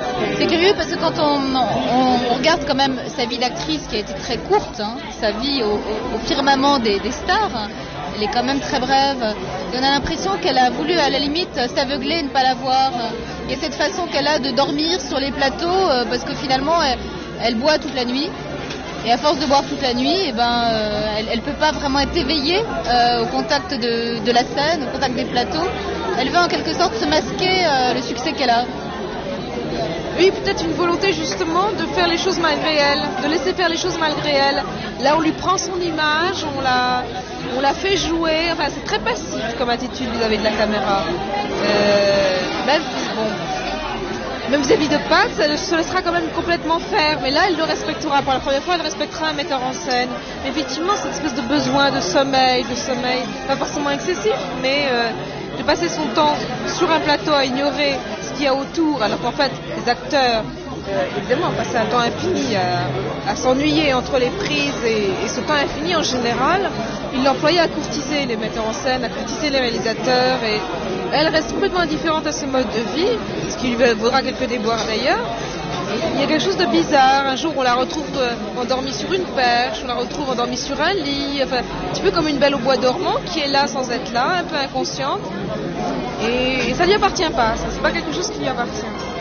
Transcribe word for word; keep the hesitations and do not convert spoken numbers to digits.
C'est curieux parce que quand on, on, on regarde quand même sa vie d'actrice qui a été très courte, hein, sa vie au, au, au firmament des, des stars, elle est quand même très brève. Et on a l'impression qu'elle a voulu à la limite s'aveugler et ne pas la voir. Il y a cette façon qu'elle a de dormir sur les plateaux euh, parce que finalement elle, elle boit toute la nuit. Et à force de boire toute la nuit, eh ben, euh, elle ne peut pas vraiment être éveillée euh, au contact de, de la scène, au contact des plateaux. Elle veut en quelque sorte se masquer euh, le succès qu'elle a. Oui, peut-être une volonté justement de faire les choses malgré elle, de laisser faire les choses malgré elle. Là, on lui prend son image, on la, on la fait jouer. Enfin, c'est très passif comme attitude vis-à-vis de la caméra. Euh, même, bon, même vis-à-vis de Pat, elle se laissera quand même complètement faire. Mais là, elle le respectera. Pour la première fois, elle respectera un metteur en scène. Mais effectivement, cette espèce de besoin de sommeil, de sommeil, pas forcément excessif, mais euh, de passer son temps sur un plateau à ignorer ce qu'il y a autour, alors qu'en fait, les acteurs, euh, évidemment, passaient un temps infini à, à s'ennuyer entre les prises et, et ce temps infini, en général, ils l'employaient à courtiser les metteurs en scène, à courtiser les réalisateurs, et elle reste complètement indifférente à ce mode de vie, ce qui lui vaudra quelques déboires d'ailleurs. Il y a quelque chose de bizarre. Un jour, on la retrouve endormie sur une perche, on la retrouve endormie sur un lit, enfin, un petit peu comme une belle au bois dormant qui est là sans être là, un peu inconsciente. Et, et ça ne lui appartient pas, ça, c'est pas quelque chose qui lui appartient.